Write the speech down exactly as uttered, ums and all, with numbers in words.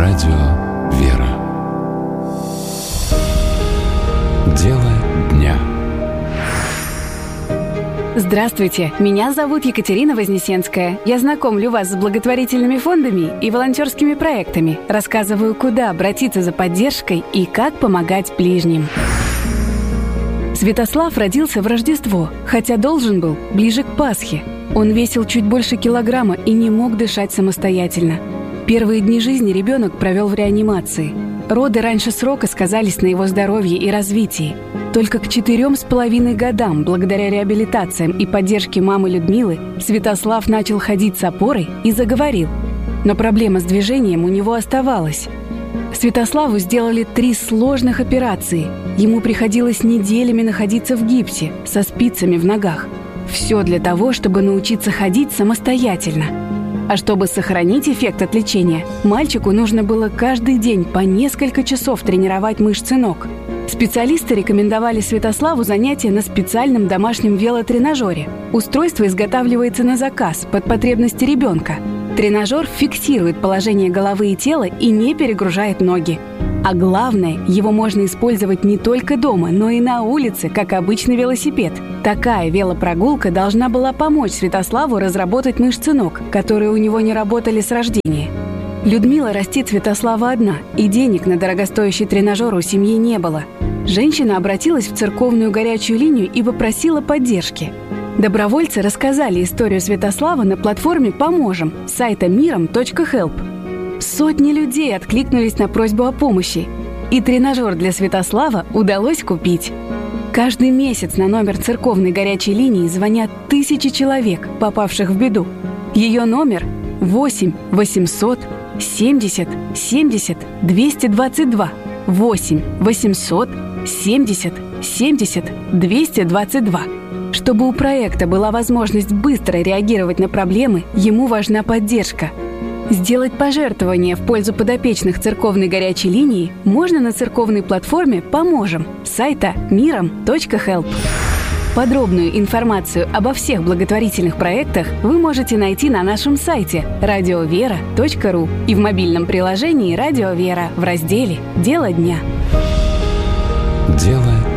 Радио «Вера». Дело дня. Здравствуйте, меня зовут Екатерина Вознесенская. Я знакомлю вас с благотворительными фондами и волонтерскими проектами. Рассказываю, куда обратиться за поддержкой и как помогать ближним. Святослав родился в Рождество, хотя должен был ближе к Пасхе. Он весил чуть больше килограмма и не мог дышать самостоятельно. Первые дни жизни ребенок провел в реанимации. Роды раньше срока сказались на его здоровье и развитии. Только к четырем с половиной годам, благодаря реабилитациям и поддержке мамы Людмилы, Святослав начал ходить с опорой и заговорил. Но проблема с движением у него оставалась. Святославу сделали три сложных операции. Ему приходилось неделями находиться в гипсе, со спицами в ногах. Все для того, чтобы научиться ходить самостоятельно. А чтобы сохранить эффект от лечения, мальчику нужно было каждый день по несколько часов тренировать мышцы ног. Специалисты рекомендовали Святославу занятия на специальном домашнем велотренажере. Устройство изготавливается на заказ под потребности ребенка. Тренажер фиксирует положение головы и тела и не перегружает ноги. А главное, его можно использовать не только дома, но и на улице, как обычный велосипед. Такая велопрогулка должна была помочь Святославу разработать мышцы ног, которые у него не работали с рождения. Людмила растит Святослава одна, и денег на дорогостоящий тренажер у семьи не было. Женщина обратилась в церковную горячую линию и попросила поддержки. Добровольцы рассказали историю Святослава на платформе «Поможем» сайта миром точка хелп. Сотни людей откликнулись на просьбу о помощи, и тренажер для Святослава удалось купить. Каждый месяц на номер церковной горячей линии звонят тысячи человек, попавших в беду. Ее номер восемь восемьсот семьдесят семьдесят двести двадцать два. восемь восемьсот семьдесят семьдесят двести двадцать два. Чтобы у проекта была возможность быстро реагировать на проблемы, ему важна поддержка. Сделать пожертвование в пользу подопечных церковной горячей линии можно на церковной платформе «Поможем» сайта миром точка хелп. Подробную информацию обо всех благотворительных проектах вы можете найти на нашем сайте радио вера точка ру и в мобильном приложении «Радио Вера» в разделе «Дело дня». Дело